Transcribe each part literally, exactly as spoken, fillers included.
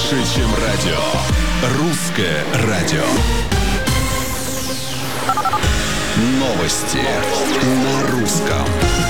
Больше, чем радио. Русское радио. Новости на русском.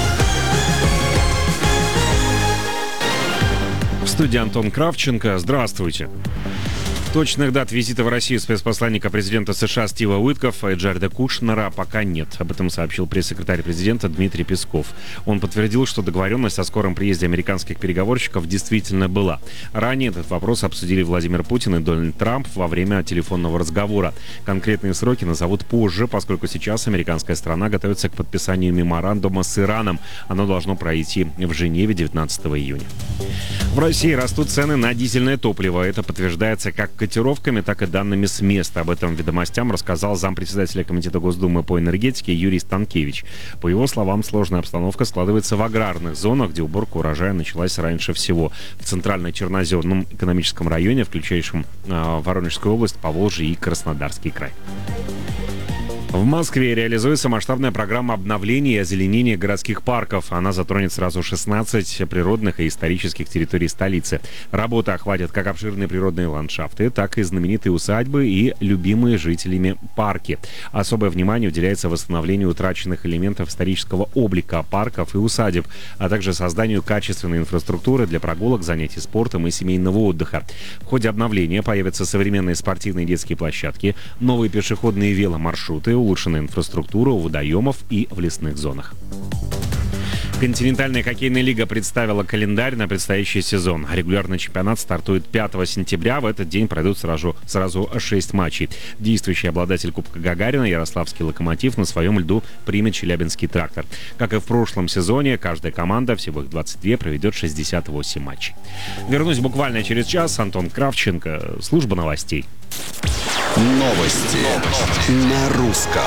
В студии Антон Кравченко. Здравствуйте. Точных дат визита в Россию спецпосланника президента США Стива Уиткоффа и Джареда Кушнера пока нет. Об этом сообщил пресс-секретарь президента Дмитрий Песков. Он подтвердил, что договоренность о скором приезде американских переговорщиков действительно была. Ранее этот вопрос обсудили Владимир Путин и Дональд Трамп во время телефонного разговора. Конкретные сроки назовут позже, поскольку сейчас американская страна готовится к подписанию меморандума с Ираном. Оно должно пройти в Женеве девятнадцатого июня. В России растут цены на дизельное топливо. Это подтверждается как котировками, так и данными с места. Об этом «Ведомостям» рассказал зампредседателя Комитета Госдумы по энергетике Юрий Станкевич. По его словам, сложная обстановка складывается в аграрных зонах, где уборка урожая началась раньше всего. В центрально-черноземном экономическом районе, включающем э, Воронежскую область, Поволжье и Краснодарский край. В Москве реализуется масштабная программа обновления и озеленения городских парков. Она затронет сразу шестнадцать природных и исторических территорий столицы. Работа охватит как обширные природные ландшафты, так и знаменитые усадьбы и любимые жителями парки. Особое внимание уделяется восстановлению утраченных элементов исторического облика парков и усадеб, а также созданию качественной инфраструктуры для прогулок, занятий спортом и семейного отдыха. В ходе обновления появятся современные спортивные детские площадки, новые пешеходные веломаршруты, улучшенная инфраструктура у водоемов и в лесных зонах. Континентальная хоккейная лига представила календарь на предстоящий сезон. Регулярный чемпионат стартует пятого сентября. В этот день пройдут сразу, сразу шесть матчей. Действующий обладатель Кубка Гагарина, Ярославский Локомотив, на своем льду примет Челябинский Трактор. Как и в прошлом сезоне, каждая команда, всего их двадцать два, проведет шестьдесят восемь матчей. Вернусь буквально через час. Антон Кравченко, служба новостей. Новости, Новости. На русском.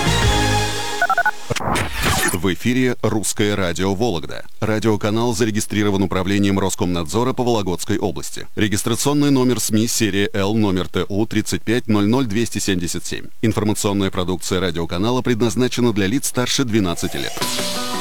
В эфире «Русское радио Вологда». Радиоканал зарегистрирован управлением Роскомнадзора по Вологодской области. Регистрационный номер СМИ серия Л, номер Т У тридцать пять ноль ноль двести семьдесят семь. Информационная продукция радиоканала предназначена для лиц старше двенадцати лет.